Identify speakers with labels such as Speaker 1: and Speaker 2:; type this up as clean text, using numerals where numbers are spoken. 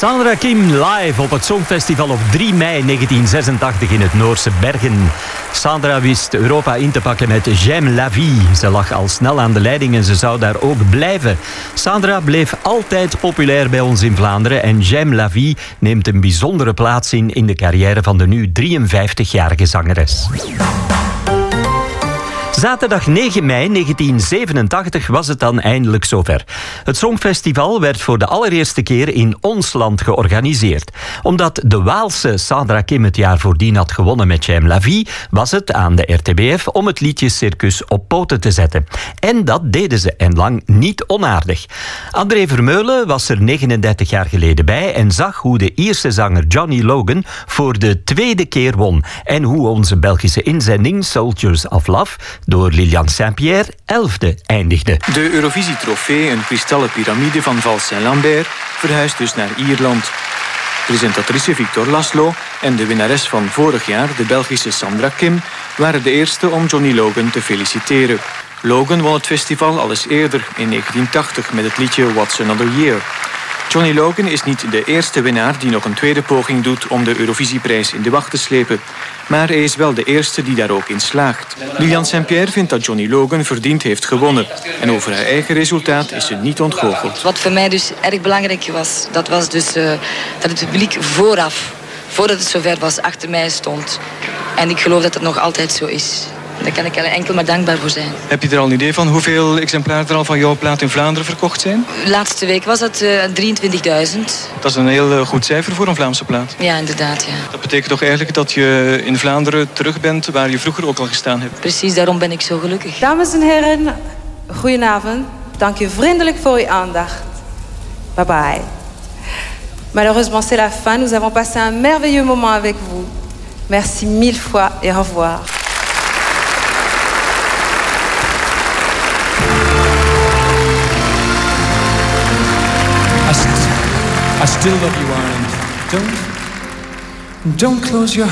Speaker 1: Sandra Kim live op het Songfestival op 3 mei 1986 in het Noorse Bergen. Sandra wist Europa in te pakken met J'aime la vie. Ze lag al snel aan de leiding en ze zou daar ook blijven. Sandra bleef altijd populair bij ons in Vlaanderen en J'aime la vie neemt een bijzondere plaats in de carrière van de nu 53-jarige zangeres. Zaterdag 9 mei 1987 was het dan eindelijk zover. Het Songfestival werd voor de allereerste keer in ons land georganiseerd. Omdat de Waalse Sandra Kim het jaar voordien had gewonnen met J'aime la vie, was het aan de RTBF om het liedjescircus op poten te zetten. En dat deden ze en lang niet onaardig. André Vermeulen was er 39 jaar geleden bij en zag hoe de Ierse zanger Johnny Logan voor de tweede keer won. En hoe onze Belgische inzending Soldiers of Love door Liliane Saint-Pierre 11e eindigde.
Speaker 2: De Eurovisie-trofee, een kristallen piramide van Val Saint-Lambert, verhuist dus naar Ierland. Presentatrice Victor Laszlo en de winnares van vorig jaar, de Belgische Sandra Kim, waren de eerste om Johnny Logan te feliciteren. Logan won het festival al eens eerder, in 1980, met het liedje What's Another Year. Johnny Logan is niet de eerste winnaar die nog een tweede poging doet om de Eurovisieprijs in de wacht te slepen. Maar hij is wel de eerste die daar ook in slaagt. Liliane Saint-Pierre vindt dat Johnny Logan verdiend heeft gewonnen. En over haar eigen resultaat is ze niet ontgoocheld.
Speaker 3: Wat voor mij dus erg belangrijk was, dat was dus dat het publiek voordat het zover was, achter mij stond. En ik geloof dat het nog altijd zo is. Daar kan ik er enkel maar dankbaar voor zijn.
Speaker 2: Heb je er al een idee van hoeveel exemplaren er al van jouw plaat in Vlaanderen verkocht zijn?
Speaker 3: Laatste week was dat 23.000.
Speaker 2: Dat is een heel goed cijfer voor een Vlaamse plaat.
Speaker 3: Ja, inderdaad, ja.
Speaker 2: Dat betekent toch eigenlijk dat je in Vlaanderen terug bent waar je vroeger ook al gestaan hebt?
Speaker 3: Precies, daarom ben ik zo gelukkig.
Speaker 4: Dames en heren, goedenavond. Dank u vriendelijk voor uw aandacht. Bye bye. Malheureusement, c'est la fin. Nous avons passé un merveilleux moment avec vous. Merci mille fois et au revoir.
Speaker 5: I still love you, Ireland. Don't close your